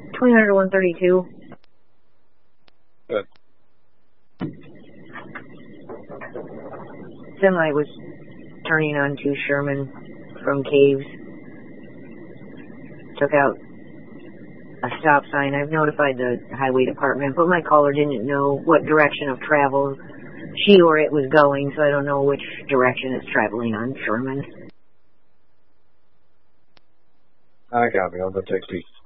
2000 to 132. Good. Semi was turning onto Sherman from Caves. Took out a stop sign. I've notified the highway department, but my caller didn't know what direction of travel she or it was going, so I don't know which direction it's traveling on Sherman. I copy. I'll go text you.